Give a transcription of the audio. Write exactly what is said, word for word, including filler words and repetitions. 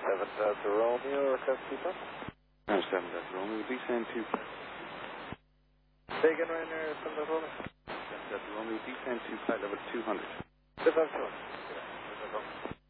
seven Delta Romeo, request people. No, seven Delta Romeo, descend to... Say again, Ryanair, seven Delta Romeo. seven Delta Romeo, descend to flight level two hundred. seven Delta Romeo.